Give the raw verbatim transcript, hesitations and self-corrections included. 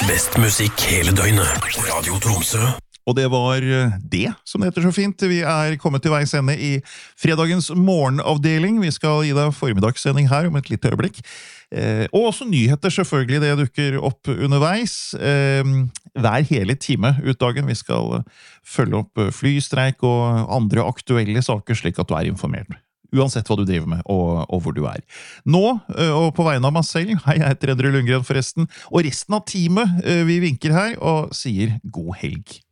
Best musikk hele døgnet. Radio Tromsø. Og det var det, som det heter så fint. Vi er kommet til veis ende i fredagens morgenavdeling. Vi skal gi deg formiddagssending her om et lite øyeblikk. Eh, og også nyheter selvfølgelig, det dukker opp underveis. Eh, hver hele time ut dagen. Vi skal følge opp flystreik og andre aktuelle saker, slik at du er informert. Uansett hva du driver med, og, og hvor du er. Nå, og på vegne av meg selv, hei, jeg heter Endre Lundgren forresten, og resten av teamet, vi vinker her og sier god helg.